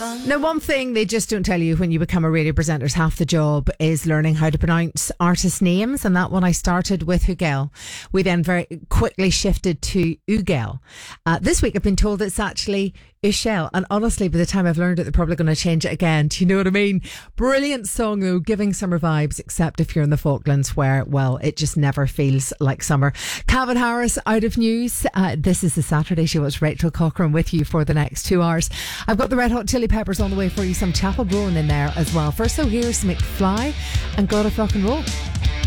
Now, one thing they just don't tell you when you become a radio presenter is half the job is learning how to pronounce artist names. And that one I started with Hugel. We then very quickly shifted to Ugel. This week I've been told it's actually Ushel. And honestly, by the time I've learned it, they're probably going to change it again. Do you know what I mean? Brilliant song though, giving summer vibes, except if you're in the Falklands where, well, it just never feels like summer. Calvin Harris out of news. This is the Saturday Show. It's Rachel Cochran with you for the next 2 hours. I've got the Red Hot Chili Peppers on the way for you, some Chapel Roan in there as well. First, so here's McFly and God of Rock and Roll.